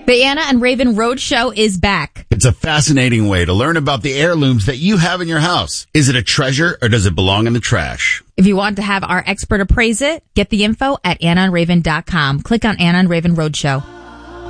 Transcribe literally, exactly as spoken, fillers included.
The Anna and Raven Roadshow is back. It's a fascinating way to learn about the heirlooms that you have in your house. Is it a treasure or does it belong in the trash? If you want to have our expert appraise it, get the info at anna and raven dot com. Click on Anna and Raven Roadshow.